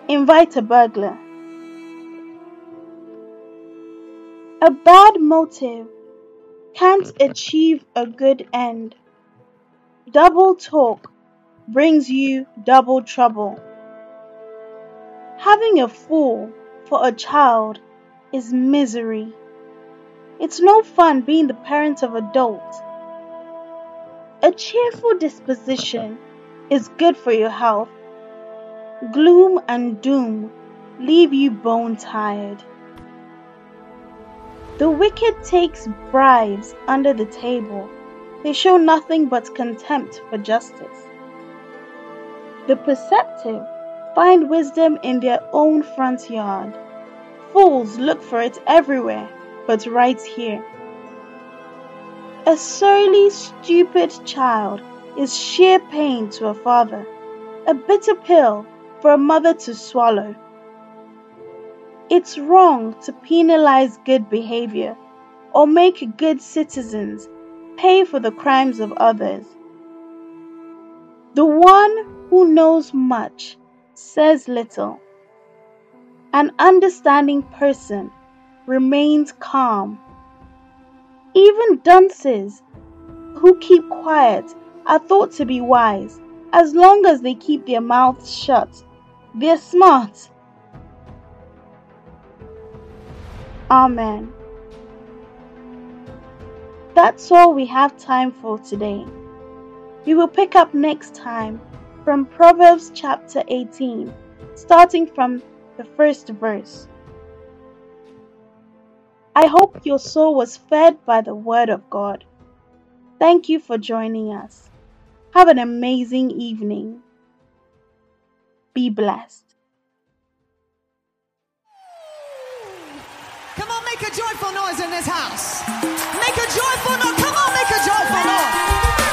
Invite a burglar. A bad motive can't achieve a good end. Double talk brings you double trouble. Having a fool for a child is misery. It's no fun being the parent of adults. A cheerful disposition is good for your health. Gloom and doom leave you bone tired. The wicked takes bribes under the table. They show nothing but contempt for justice. The perceptive find wisdom in their own front yard. Fools look for it everywhere, but right here. A surly, stupid child is sheer pain to a father, a bitter pill for a mother to swallow. It's wrong to penalize good behavior or make good citizens pay for the crimes of others. The one who knows much says little. An understanding person remains calm. Even dunces who keep quiet are thought to be wise as long as they keep their mouths shut. They're smart. Amen. That's all we have time for today. We will pick up next time from Proverbs chapter 18, starting from the first verse. I hope your soul was fed by the Word of God. Thank you for joining us. Have an amazing evening. Be blessed. Come on, make a joyful noise in this house. Make a